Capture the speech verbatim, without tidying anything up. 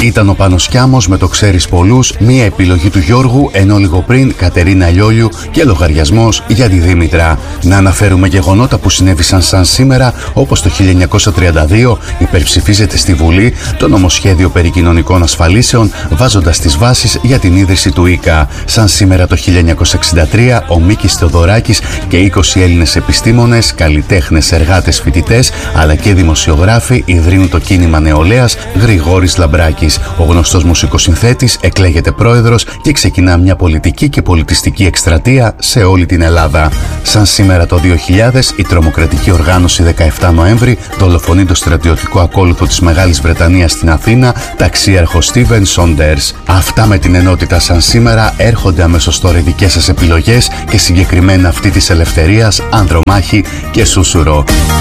Ήταν ο Πάνος Κιάμος με το «Ξέρεις πολλούς», μία επιλογή του Γιώργου, ενώ λίγο πριν Κατερίνα Λιόλιου και λογαριασμός για τη Δήμητρα. Να αναφέρουμε γεγονότα που συνέβησαν σαν σήμερα, όπως το χίλια εννιακόσια τριάντα δύο υπερψηφίζεται στη Βουλή το νομοσχέδιο περί κοινωνικών ασφαλίσεων, βάζοντας τις βάσεις για την ίδρυση του ΙΚΑ. Σαν σήμερα το χίλια εννιακόσια εξήντα τρία ο Μίκης Θεοδωράκης και είκοσι Έλληνες επιστήμονες, καλλιτέχνες, εργάτες, φοιτητές αλλά και δημοσιογράφοι ιδρύουν το κίνημα νεολαίας Γρηγόρης Λαμπράκης. Ο γνωστός μουσικοσυνθέτης εκλέγεται πρόεδρος και ξεκινά μια πολιτική και πολιτιστική εκστρατεία σε όλη την Ελλάδα. Σαν σήμερα το δύο χιλιάδες η τρομοκρατική οργάνωση δεκαεφτά Νοέμβρη δολοφονεί το στρατιωτικό ακόλουθο της Μεγάλης Βρετανίας στην Αθήνα, ταξίαρχο Στίβεν Σόντερς. Αυτά με την ενότητα σαν σήμερα. Έρχονται αμέσως τώρα οι δικές σας επιλογές και συγκεκριμένα αυτή της Ελευθερίας, Ανδρομάχη και Σούσουρο.